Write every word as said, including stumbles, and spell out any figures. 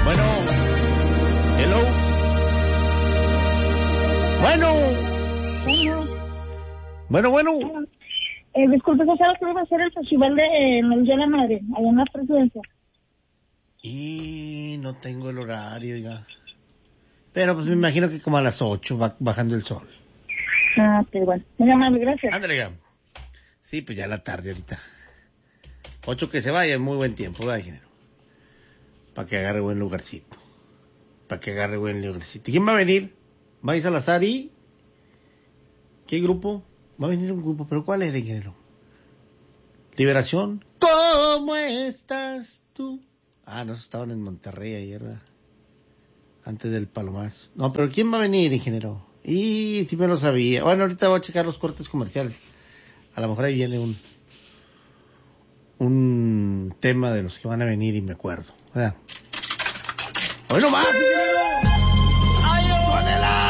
Bueno. Hello. Bueno. Bueno, bueno. Eh, disculpe, ¿sabes que va a hacer el festival de eh, el Día de la Madre, allá en la presidencia? Y no tengo el horario, oiga. Pero pues me imagino que como a las ocho va bajando el sol. Ah, qué bueno. Muy amable, gracias. Ándale, sí, pues ya la tarde ahorita. Ocho que se vaya, es muy buen tiempo, ¿verdad, ingeniero? Para que agarre buen lugarcito. Para que agarre buen lugarcito. ¿Quién va a venir? ¿Va a ir Salazar y...? ¿Qué grupo? Va a venir un grupo, pero ¿cuál es, ingeniero? Liberación. ¿Cómo estás tú? Ah, no, estaban en Monterrey ayer, ¿verdad? Antes del palomazo. No, pero ¿quién va a venir, ingeniero? Y sí me lo sabía. Bueno, ahorita voy a checar los cortes comerciales. A lo mejor ahí viene un un tema de los que van a venir y me acuerdo. ¿Verdad? Hoy no más.